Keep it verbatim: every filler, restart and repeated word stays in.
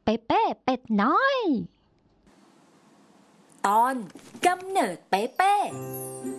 เปเป้เป็ดน้อยตอนกำเนิดเปเป้